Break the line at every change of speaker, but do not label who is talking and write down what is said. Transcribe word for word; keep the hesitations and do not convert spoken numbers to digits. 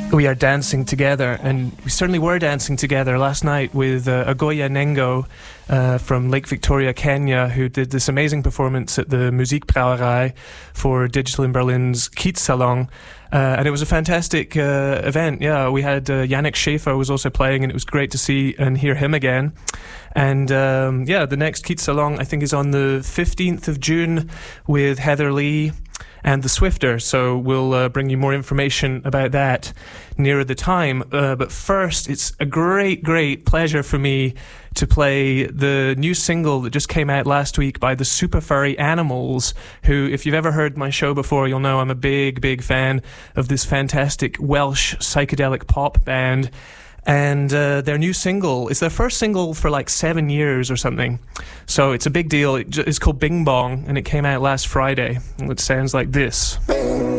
we are dancing together, and we certainly were dancing together last night with uh, Agoya Nengo uh, from Lake Victoria, Kenya, who did this amazing performance at the Musikbrauerei for Digital in Berlin's Kiezsalon. Uh, and it was a fantastic uh, event. Yeah, we had uh, Yannick Schäfer was also playing, and it was great to see and hear him again. And um, yeah, the next Kiezsalon, I think, is on the fifteenth of June with Heather Lee and the Swifter, so we'll uh, bring you more information about that nearer the time. Uh, but first, it's a great, great pleasure for me to play the new single that just came out last week by the Super Furry Animals, who, if you've ever heard my show before, you'll know I'm a big, big fan of this fantastic Welsh psychedelic pop band. And uh, their new single is their first single for like seven years or something. So it's a big deal. It j- it's called Bing Bong, and it came out last Friday. And it sounds like this. Bing.